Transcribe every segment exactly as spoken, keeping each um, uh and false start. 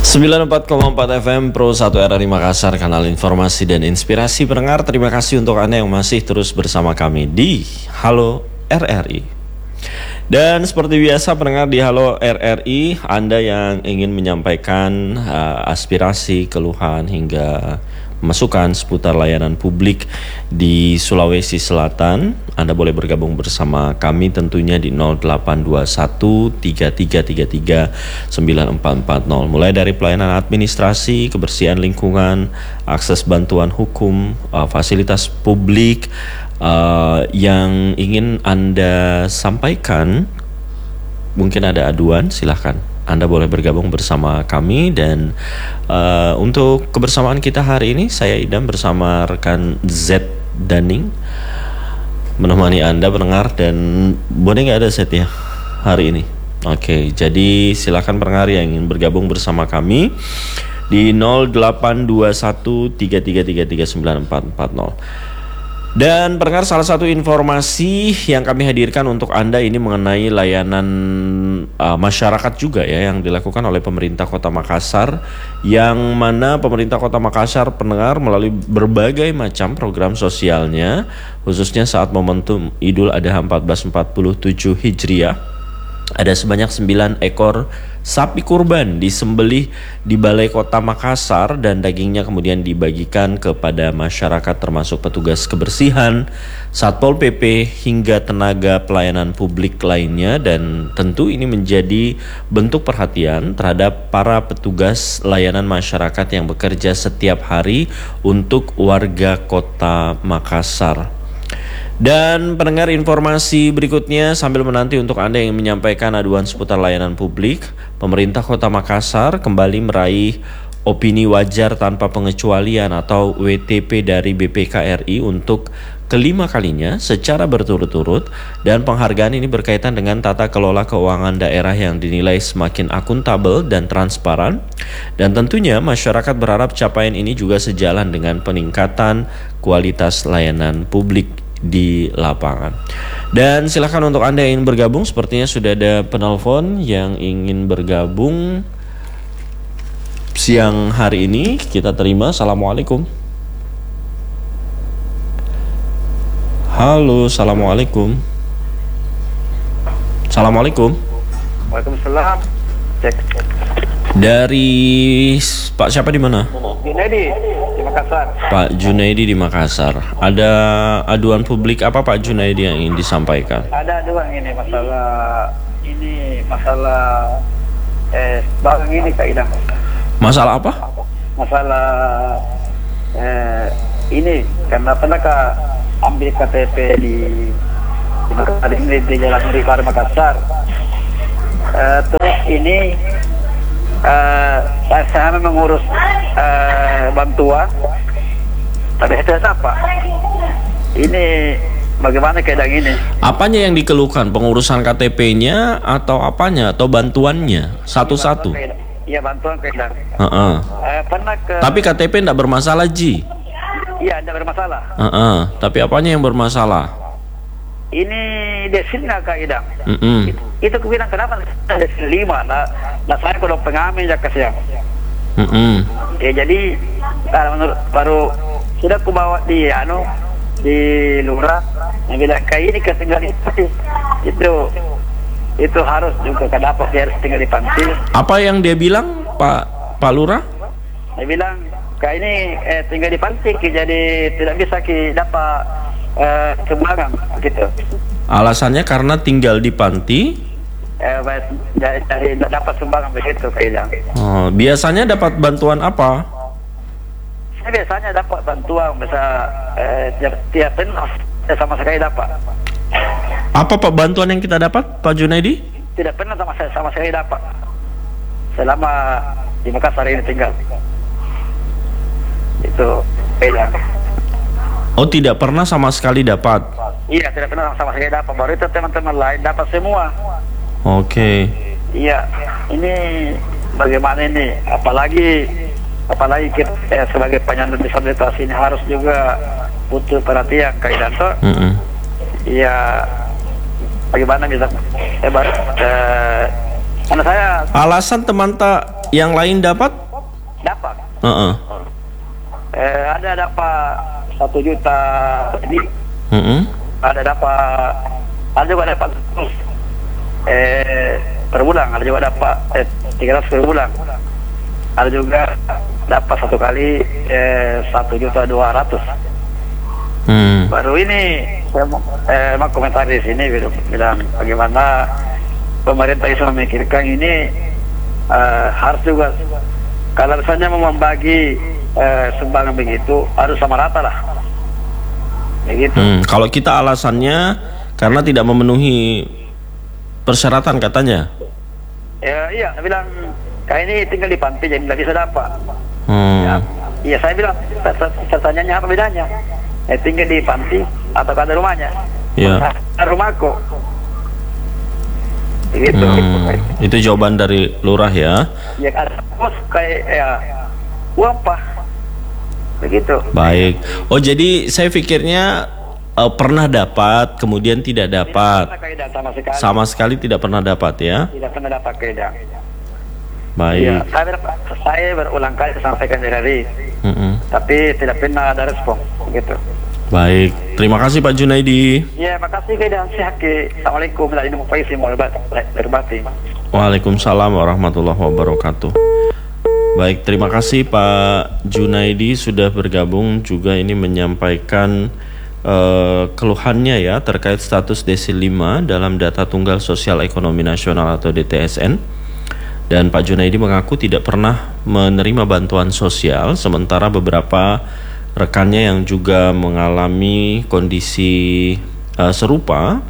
sembilan puluh empat koma empat F M Pro satu R R I Makassar, kanal informasi dan inspirasi pendengar. Terima kasih untuk Anda yang masih terus bersama kami di Halo R R I. Dan seperti biasa pendengar di Halo R R I, Anda yang ingin menyampaikan uh, aspirasi, keluhan hingga masukan seputar layanan publik di Sulawesi Selatan, Anda boleh bergabung bersama kami tentunya di nol delapan dua satu tiga tiga tiga tiga sembilan empat empat nol. Mulai dari pelayanan administrasi, kebersihan lingkungan, akses bantuan hukum, uh, fasilitas publik uh, yang ingin Anda sampaikan. Mungkin ada aduan, silahkan Anda boleh bergabung bersama kami. Dan uh, untuk kebersamaan kita hari ini, saya Idam bersama rekan Z Daning menemani Anda pendengar. Dan boleh nggak ada Z ya hari ini? Oke, jadi silakan pendengar yang ingin bergabung bersama kami di nol delapan dua satu tiga tiga tiga tiga sembilan empat empat nol. Dan pendengar, salah satu informasi yang kami hadirkan untuk Anda ini mengenai layanan uh, masyarakat juga ya, yang dilakukan oleh pemerintah Kota Makassar, yang mana pemerintah Kota Makassar pendengar melalui berbagai macam program sosialnya, khususnya saat momentum Idul Adha seribu empat ratus empat puluh tujuh Hijriah, ada sebanyak sembilan ekor sapi kurban disembelih di Balai Kota Makassar, dan dagingnya kemudian dibagikan kepada masyarakat termasuk petugas kebersihan, Satpol P P hingga tenaga pelayanan publik lainnya. Dan tentu ini menjadi bentuk perhatian terhadap para petugas layanan masyarakat yang bekerja setiap hari untuk warga Kota Makassar. Dan pendengar, informasi berikutnya sambil menanti untuk Anda yang menyampaikan aduan seputar layanan publik, pemerintah Kota Makassar kembali meraih opini wajar tanpa pengecualian atau W T P dari B P K R I untuk kelima kalinya secara berturut-turut, dan penghargaan ini berkaitan dengan tata kelola keuangan daerah yang dinilai semakin akuntabel dan transparan. Dan tentunya masyarakat berharap capaian ini juga sejalan dengan peningkatan kualitas layanan publik di lapangan. Dan silakan untuk Anda yang ingin bergabung, sepertinya sudah ada penelpon yang ingin bergabung siang hari ini. Kita terima. Assalamualaikum. Halo, assalamualaikum. Assalamualaikum. Waalaikumsalam. Cek. Dari Pak siapa di mana? Junaidi di Makassar. Pak Junaidi di Makassar. Ada aduan publik apa Pak Junaidi yang ingin disampaikan? Ada aduan ini masalah ini masalah eh bang ini Kak Idam. Masalah apa? Masalah eh ini karena pernah Kak ambil K T P di di Makassar ini di Jalan Rifar Makassar. Eh, terus ini Uh, saya mengurus uh, bantuan, tapi saya apa? Ini bagaimana keadaan ini? Apanya yang dikeluhkan? Pengurusan K T P-nya atau apanya? Atau bantuannya? Satu-satu? Iya, bantuan keadaan. Uh-uh. Uh, pernah ke... Tapi K T P tidak bermasalah, Ji? Iya, tidak bermasalah. Uh-uh. Tapi apanya yang bermasalah? Ini desilnya Kak Idam. Mm-mm. Itu, itu aku bilang kenapa desil lima? Nah, nah saya kalau pengamen ya kasih. Mm-mm. Ya jadi nah, menurut baru sudah aku bawa di anu di lurah, yang bilang kayak ini ketinggalan itu itu itu harus juga kenapa dia harus tinggal di panti. Apa yang dia bilang, Pak Pak Lurah? Dia bilang kayak ini eh, tinggal di panti, jadi tidak bisa ki dapat Uh, sumbangan gitu. Alasannya karena tinggal di panti. Eh, dari, dari dapat sumbangan begitu kayaknya. Oh, biasanya dapat bantuan apa? Saya biasanya dapat bantuan bisa eh, tiap tiap penas sama sekali dapat. Apa Pak bantuan yang kita dapat, Pak Junaidi? Tidak pernah sama saya sama sekali dapat. Selama di Makassar ini tinggal. Itu beda. Oh, tidak pernah sama sekali dapat? Iya, tidak pernah sama sekali dapat. Baru itu teman-teman lain dapat semua. Oke. Iya, ini bagaimana ini? Apalagi, apalagi kita eh, sebagai penyandang disabilitas ini harus juga butuh perhatian, Kak Idanto. Iya, bagaimana bisa? Eh, baru, eh, Karena saya Alasan teman tak yang lain dapat? dapat. Heeh. Eh, ada dapat satu juta lebih. Heeh. Ada dapat, ada juga dapat terus eh per bulan, ada juga dapat eh, tiga ratus per bulan, ada juga dapat satu kali eh, satu juta dua ratus. Hmm. Baru ini saya mau, eh, mau komentar di sini bilang, bilang bagaimana pemerintah bisa memikirkan ini eh, harus juga kalau misalnya mau membagi eh, sumbangan begitu harus sama rata lah. Begitu. Hmm. Kalau kita alasannya karena tidak memenuhi persyaratan katanya. Ya, iya, saya bilang kayak ini tinggal di panti jadi nggak bisa dapat. Hmm. Ya, iya saya bilang, saya tanya apa bedanya? Eh, tinggal di panti atau ada rumahnya? Ya. Ada rumahku. Begitu. Hmm. Itu jawaban dari lurah ya. Ya ada bos kayak ya uang apa? Begitu. Baik. Oh jadi saya pikirnya uh, pernah dapat kemudian tidak dapat. Tidak pernah keedang sama sekali. Sama sekali tidak pernah dapat ya. Tidak pernah dapat keedang. Baik. Ya, saya, ber, saya berulang kali sampaikan dari Mm-mm. tapi tidak pernah ada respon. Begitu. Baik. Terima kasih Pak Junaidi. Ya, makasih keedang si Haki. Assalamualaikum. Ini mau paisi mau berbati. Waalaikumsalam warahmatullahi wabarakatuh. Baik, terima kasih Pak Junaidi sudah bergabung juga ini menyampaikan uh, keluhannya ya terkait status desil lima dalam data tunggal sosial ekonomi nasional atau D T S N. Dan Pak Junaidi mengaku tidak pernah menerima bantuan sosial, sementara beberapa rekannya yang juga mengalami kondisi uh, serupa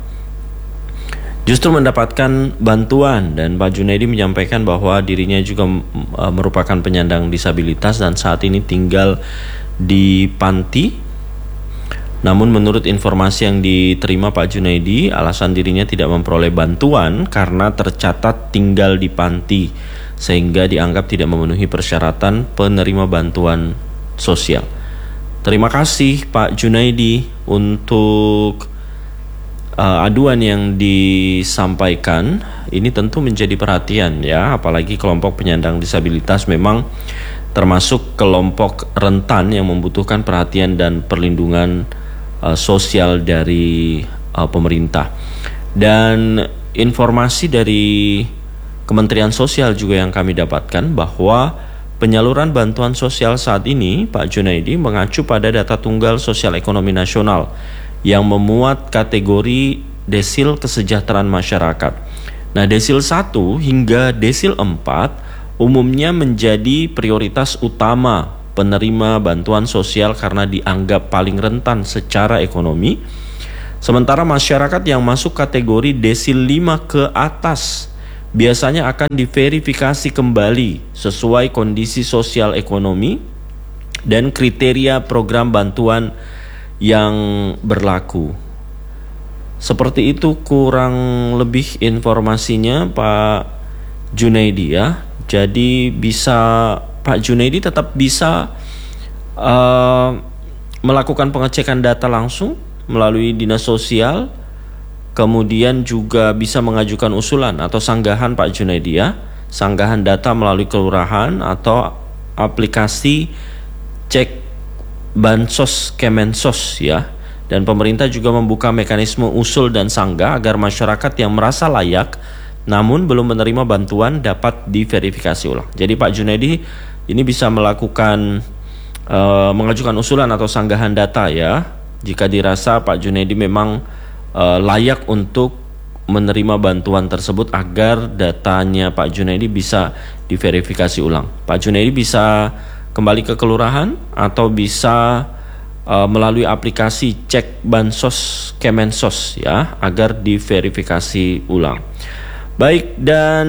justru mendapatkan bantuan. Dan Pak Junaidi menyampaikan bahwa dirinya juga uh, merupakan penyandang disabilitas dan saat ini tinggal di panti. Namun menurut informasi yang diterima Pak Junaidi, alasan dirinya tidak memperoleh bantuan karena tercatat tinggal di panti sehingga dianggap tidak memenuhi persyaratan penerima bantuan sosial. Terima kasih Pak Junaidi untuk uh, aduan yang disampaikan. Ini tentu menjadi perhatian ya, apalagi kelompok penyandang disabilitas memang termasuk kelompok rentan yang membutuhkan perhatian dan perlindungan uh, sosial dari uh, pemerintah. Dan informasi dari Kementerian Sosial juga yang kami dapatkan bahwa penyaluran bantuan sosial saat ini Pak Junaidi mengacu pada data tunggal sosial ekonomi nasional yang memuat kategori desil kesejahteraan masyarakat. Nah, desil satu hingga desil empat umumnya menjadi prioritas utama penerima bantuan sosial karena dianggap paling rentan secara ekonomi. Sementara masyarakat yang masuk kategori desil lima ke atas biasanya akan diverifikasi kembali sesuai kondisi sosial ekonomi dan kriteria program bantuan yang berlaku. Seperti itu kurang lebih informasinya Pak Junaidi ya. Jadi bisa Pak Junaidi tetap bisa uh, melakukan pengecekan data langsung melalui dinas sosial, kemudian juga bisa mengajukan usulan atau sanggahan Pak Junaidi ya, sanggahan data melalui kelurahan atau aplikasi cek Bansos Kemensos ya. Dan pemerintah juga membuka mekanisme usul dan sanggah agar masyarakat yang merasa layak namun belum menerima bantuan dapat diverifikasi ulang. Jadi Pak Junaidi ini bisa melakukan uh, mengajukan usulan atau sanggahan data ya, jika dirasa Pak Junaidi memang uh, layak untuk menerima bantuan tersebut agar datanya Pak Junaidi bisa diverifikasi ulang. Pak Junaidi bisa kembali ke kelurahan atau bisa uh, melalui aplikasi cek Bansos Kemensos ya, agar diverifikasi ulang. Baik, dan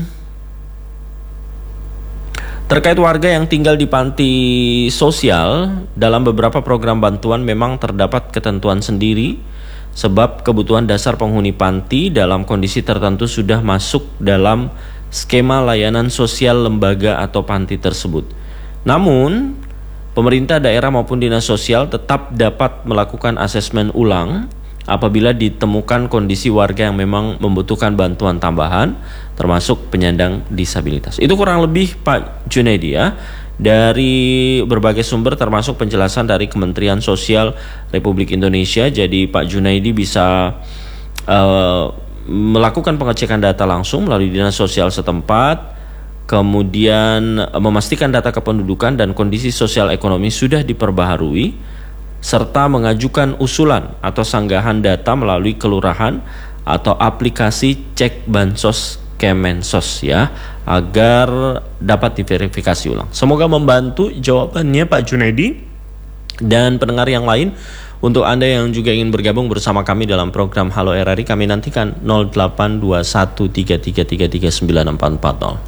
terkait warga yang tinggal di panti sosial, dalam beberapa program bantuan memang terdapat ketentuan sendiri sebab kebutuhan dasar penghuni panti dalam kondisi tertentu sudah masuk dalam skema layanan sosial lembaga atau panti tersebut. Namun, pemerintah daerah maupun dinas sosial tetap dapat melakukan asesmen ulang apabila ditemukan kondisi warga yang memang membutuhkan bantuan tambahan, termasuk penyandang disabilitas. Itu kurang lebih Pak Junaidi ya, dari berbagai sumber termasuk penjelasan dari Kementerian Sosial Republik Indonesia. Jadi Pak Junaidi bisa uh, melakukan pengecekan data langsung melalui dinas sosial setempat, kemudian memastikan data kependudukan dan kondisi sosial ekonomi sudah diperbaharui, serta mengajukan usulan atau sanggahan data melalui kelurahan atau aplikasi cek bansos Kemensos ya, agar dapat diverifikasi ulang. Semoga membantu jawabannya Pak Junaidi. Dan pendengar yang lain, untuk Anda yang juga ingin bergabung bersama kami dalam program Halo R R I, kami nantikan nol delapan dua satu tiga tiga tiga tiga sembilan empat empat nol.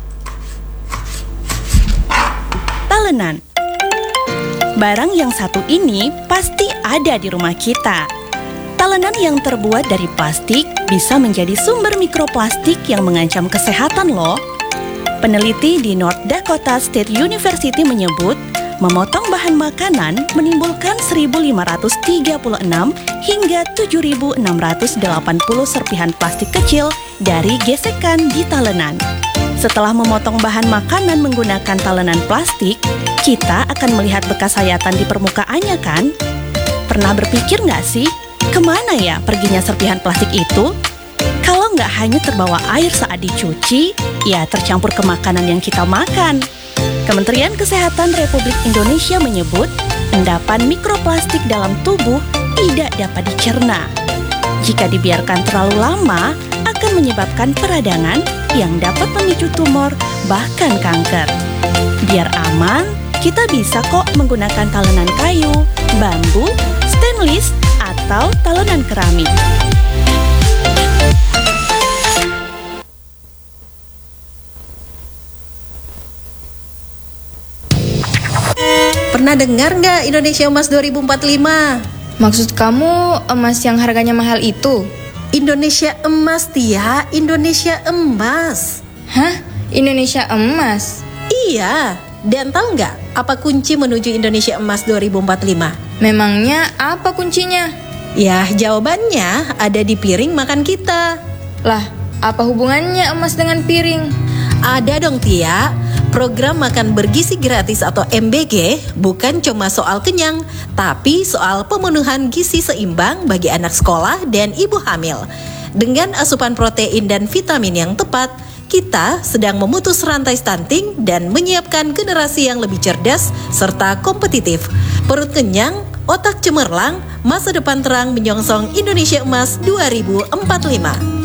Talenan. Barang yang satu ini pasti ada di rumah kita. Talenan yang terbuat dari plastik bisa menjadi sumber mikroplastik yang mengancam kesehatan loh. Peneliti di North Dakota State University menyebut, memotong bahan makanan menimbulkan seribu lima ratus tiga puluh enam hingga tujuh ribu enam ratus delapan puluh serpihan plastik kecil dari gesekan di talenan. Setelah memotong bahan makanan menggunakan talenan plastik, kita akan melihat bekas sayatan di permukaannya kan? Pernah berpikir nggak sih, kemana ya perginya serpihan plastik itu? Kalau nggak hanya terbawa air saat dicuci, ya tercampur ke makanan yang kita makan. Kementerian Kesehatan Republik Indonesia menyebut, endapan mikroplastik dalam tubuh tidak dapat dicerna. Jika dibiarkan terlalu lama, akan menyebabkan peradangan yang dapat memicu tumor, bahkan kanker. Biar aman, kita bisa kok menggunakan talenan kayu, bambu, stainless, atau talenan keramik. Pernah dengar nggak Indonesia Emas dua ribu empat puluh lima? Maksud kamu emas yang harganya mahal itu? Indonesia Emas, Tia. Indonesia Emas. Hah? Indonesia Emas? Iya. Dan tahu nggak apa kunci menuju Indonesia Emas dua ribu empat puluh lima? Memangnya apa kuncinya? Ya, jawabannya ada di piring makan kita. Lah, apa hubungannya emas dengan piring? Ada dong, Tia. Program makan bergizi gratis atau M B G bukan cuma soal kenyang, tapi soal pemenuhan gizi seimbang bagi anak sekolah dan ibu hamil. Dengan asupan protein dan vitamin yang tepat, kita sedang memutus rantai stunting dan menyiapkan generasi yang lebih cerdas serta kompetitif. Perut kenyang, otak cemerlang, masa depan terang menyongsong Indonesia Emas dua ribu empat puluh lima.